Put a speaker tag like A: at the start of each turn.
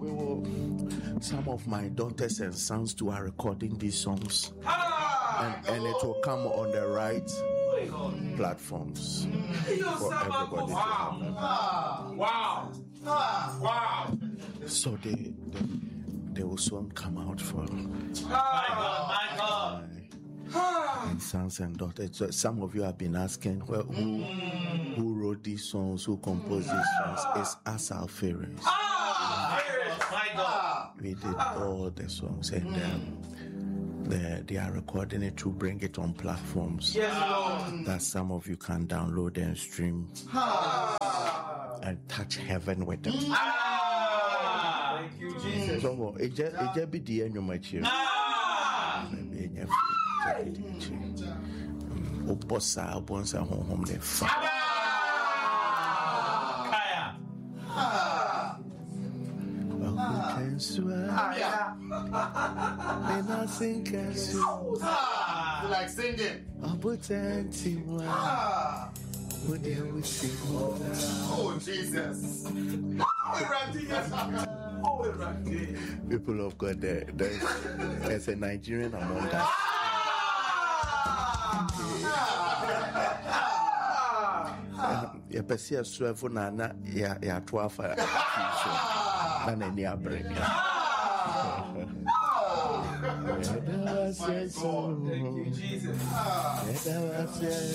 A: Some of my daughters and sons too are recording these songs, and it will come on the right platforms for everybody to have. Wow. So they will soon come out for my God. And sons and daughters. So some of you have been asking, well, who wrote these songs, who composed these songs? It's us, Alpharians. My God. We did all the songs, and they are recording it to bring it on platforms. Yes, Lord. That some of you can download and stream and touch heaven with them. Thank you, Jesus. So, it just be the end of my cheer. Oposa bonsa home le fa.
B: Like singing. Oh, Jesus.
A: People of God, there's a Nigerian among us. Yapasia Swefu Nana Yatwafa Nana Niabre.
B: Thank you, Jesus.